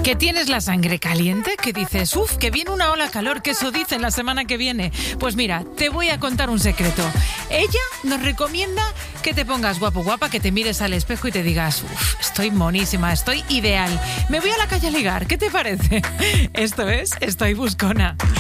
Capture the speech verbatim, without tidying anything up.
¿Que tienes la sangre caliente? ¿Que dices, uff, que viene una ola de calor, que eso dicen la semana que viene? Pues mira, te voy a contar un secreto. Ella nos recomienda que te pongas guapo, guapa, que te mires al espejo y te digas, uff, estoy monísima, estoy ideal. Me voy a la calle a ligar, ¿qué te parece? Esto es Estoy Buscona.